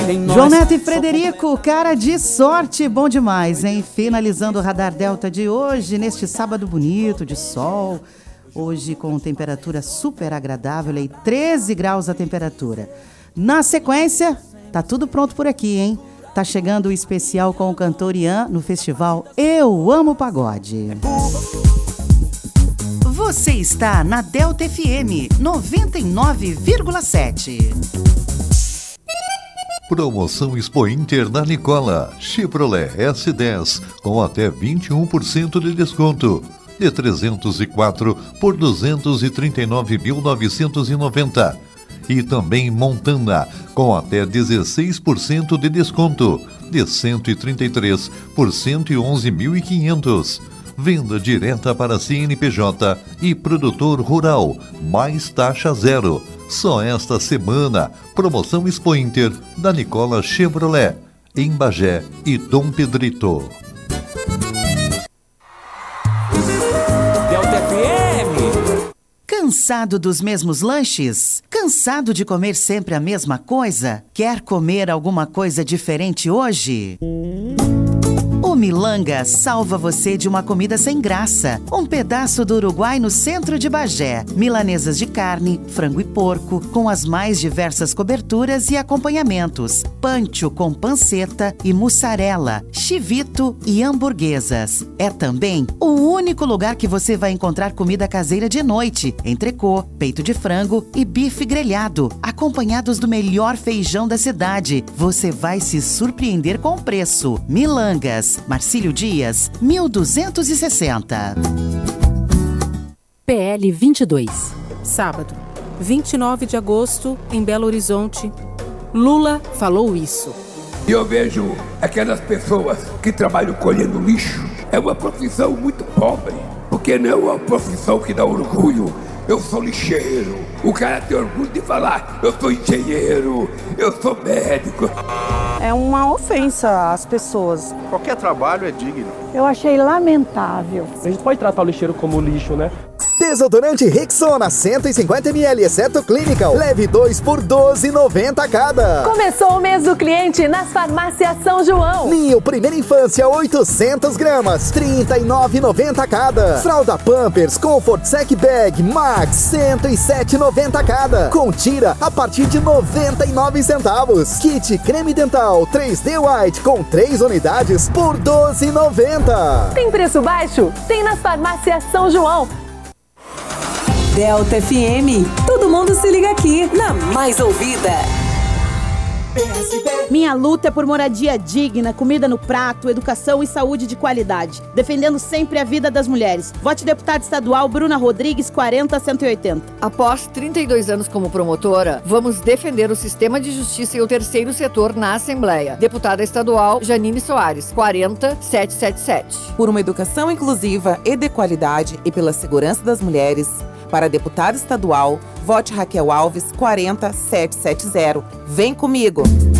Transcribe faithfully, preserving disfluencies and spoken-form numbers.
João Neto e Frederico, cara de sorte, bom demais, hein? Finalizando o Radar Delta de hoje, neste sábado bonito, de sol, hoje com temperatura super agradável, aí treze graus a temperatura. Na sequência, tá tudo pronto por aqui, hein? Tá chegando o especial com o cantor Ian no festival Eu Amo Pagode. Você está na Delta F M noventa e nove vírgula sete. Promoção Expo Inter na Nicola. Chevrolet S dez com até vinte e um por cento de desconto. De trezentos e quatro por duzentos e trinta e nove mil novecentos e noventa. E também Montana com até dezesseis por cento de desconto. De cento e trinta e três por cento e onze mil e quinhentos. Venda direta para C N P J e produtor rural. Mais taxa zero. Só esta semana, promoção Expo Inter da Nicola Chevrolet, em Bagé e Dom Pedrito. Delta F M. Cansado dos mesmos lanches? Cansado de comer sempre a mesma coisa? Quer comer alguma coisa diferente hoje? O Milanga salva você de uma comida sem graça. Um pedaço do Uruguai no centro de Bagé. Milanesas de carne, frango e porco, com as mais diversas coberturas e acompanhamentos. Pancho com panceta e mussarela, chivito e hamburguesas. É também o único lugar que você vai encontrar comida caseira de noite. Entrecô, peito de frango e bife grelhado, acompanhados do melhor feijão da cidade. Você vai se surpreender com o preço. Milangas, Marcílio Dias, mil duzentos e sessenta. P L vinte e dois. Sábado, vinte e nove de agosto, em Belo Horizonte. Lula falou isso. E eu vejo aquelas pessoas que trabalham colhendo lixo. É uma profissão muito pobre, porque não é uma profissão que dá orgulho. Eu sou lixeiro. O cara tem orgulho de falar, eu sou engenheiro, eu sou médico. É uma ofensa às pessoas. Qualquer trabalho é digno. Eu achei lamentável. A gente pode tratar o lixeiro como lixo, né? Desodorante Rexona cento e cinquenta mililitros, exceto Clinical. Leve dois por doze reais e noventa centavos cada. Começou o mês do cliente nas farmácias São João. Ninho Primeira Infância oitocentas gramas, trinta e nove reais e noventa centavos cada. Fralda Pampers Comfort Sec Bag Max, cento e sete reais e noventa centavos cada. Com tira a partir de noventa e nove centavos. Kit Creme Dental três D White com três unidades por doze reais e noventa centavos. Tem preço baixo? Tem nas farmácias São João. Delta F M, todo mundo se liga aqui, na mais ouvida. Minha luta é por moradia digna, comida no prato, educação e saúde de qualidade. Defendendo sempre a vida das mulheres. Vote deputada estadual Bruna Rodrigues, quarenta cento e oitenta. Após trinta e dois anos como promotora, vamos defender o sistema de justiça e o terceiro setor na Assembleia. Deputada estadual Janine Soares, quarenta setecentos e setenta e sete. Por uma educação inclusiva e de qualidade e pela segurança das mulheres, para deputada estadual, vote Raquel Alves, quarenta setecentos e setenta. Vem comigo!